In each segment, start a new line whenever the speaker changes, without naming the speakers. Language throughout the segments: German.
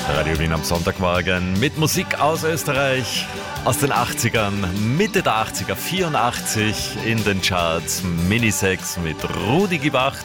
Radio Wien am Sonntagmorgen mit Musik aus Österreich, aus den 80ern, Mitte der 80er, 84 in den Charts, Minisex mit Rudi Gibacht.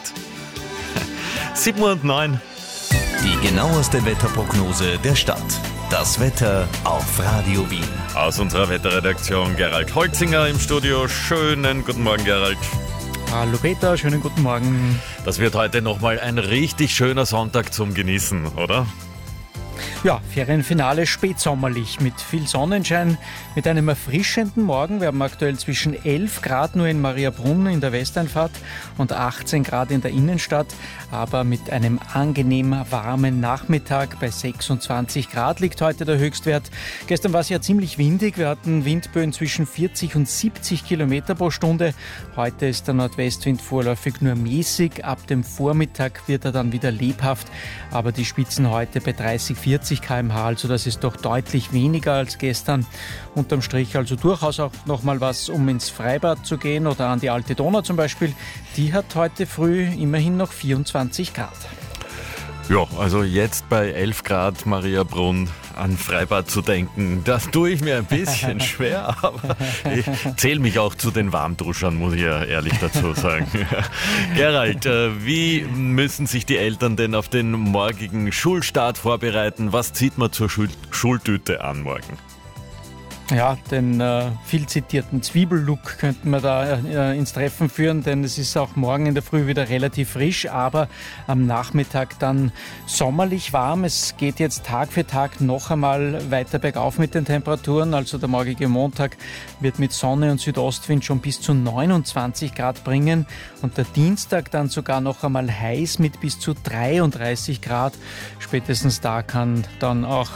7 Uhr und 9.
Die genaueste Wetterprognose der Stadt. Das Wetter auf Radio Wien.
Aus unserer Wetterredaktion Gerald Holzinger im Studio. Schönen guten Morgen, Gerald.
Hallo Peter, schönen guten Morgen.
Das wird heute nochmal ein richtig schöner Sonntag zum Genießen, oder?
Ja, Ferienfinale spätsommerlich mit viel Sonnenschein, mit einem erfrischenden Morgen. Wir haben aktuell zwischen 11 Grad nur in Mariabrunn in der Westeinfahrt und 18 Grad in der Innenstadt, aber mit einem angenehm warmen Nachmittag bei 26 Grad liegt heute der Höchstwert. Gestern war es ja ziemlich windig, wir hatten Windböen zwischen 40 und 70 Kilometer pro Stunde. Heute ist der Nordwestwind vorläufig nur mäßig, ab dem Vormittag wird er dann wieder lebhaft, aber die Spitzen heute bei 30-40 km/h, also das ist doch deutlich weniger als gestern. Unterm Strich also durchaus auch nochmal was, um ins Freibad zu gehen oder an die Alte Donau zum Beispiel. Die hat heute früh immerhin noch 24 Grad.
Ja, also jetzt bei 11 Grad Mariabrunn an Freibad zu denken, das tue ich mir ein bisschen schwer, aber ich zähle mich auch zu den Warmduschern, muss ich ja ehrlich dazu sagen. Gerald, wie müssen sich die Eltern denn auf den morgigen Schulstart vorbereiten? Was zieht man zur Schultüte an morgen?
Ja, den viel zitierten Zwiebellook könnten wir da ins Treffen führen, denn es ist auch morgen in der Früh wieder relativ frisch, aber am Nachmittag dann sommerlich warm. Es geht jetzt Tag für Tag noch einmal weiter bergauf mit den Temperaturen, also der morgige Montag wird mit Sonne und Südostwind schon bis zu 29 Grad bringen und der Dienstag dann sogar noch einmal heiß mit bis zu 33 Grad. Spätestens da kann dann auch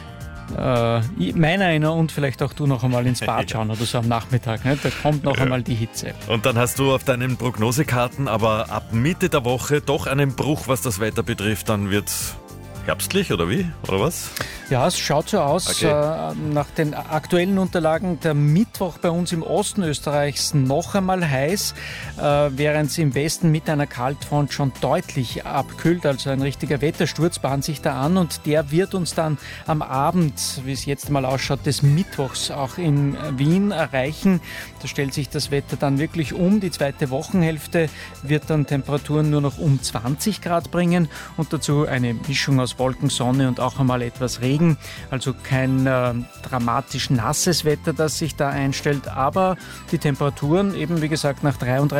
meiner und vielleicht auch du noch einmal ins Bad schauen oder so am Nachmittag. Ne? Da kommt noch einmal die Hitze.
Und dann hast du auf deinen Prognosekarten aber ab Mitte der Woche doch einen Bruch, was das Wetter betrifft. Dann wird's herbstlich oder wie? Oder was?
Ja, es schaut so aus. Okay. Nach den aktuellen Unterlagen der Mittwoch bei uns im Osten Österreichs noch einmal heiß, während es im Westen mit einer Kaltfront schon deutlich abkühlt. Also ein richtiger Wettersturz bahnt sich da an und der wird uns dann am Abend, wie es jetzt mal ausschaut, des Mittwochs auch in Wien erreichen. Da stellt sich das Wetter dann wirklich um. Die zweite Wochenhälfte wird dann Temperaturen nur noch um 20 Grad bringen und dazu eine Mischung aus Wolken, Sonne und auch einmal etwas Regen. Also kein dramatisch nasses Wetter, das sich da einstellt, aber die Temperaturen eben wie gesagt nach 33